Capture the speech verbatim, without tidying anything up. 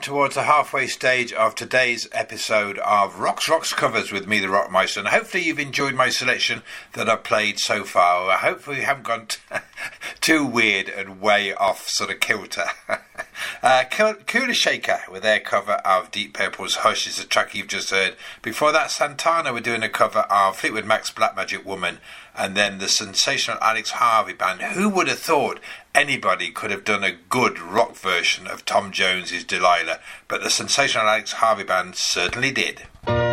towards the halfway stage of today's episode of Rocks Rocks Covers with me, the Rockmeister, and hopefully you've enjoyed my selection that I've played so far. Hopefully we haven't gone t- too weird and way off sort of kilter. uh, Kula Shaker with their cover of Deep Purple's Hush is the track you've just heard. Before that, Santana were doing a cover of Fleetwood Mac's Black Magic Woman, and then the sensational Alex Harvey Band. Who would have thought anybody could have done a good rock version of Tom Jones's Delilah? But the sensational Alex Harvey Band certainly did.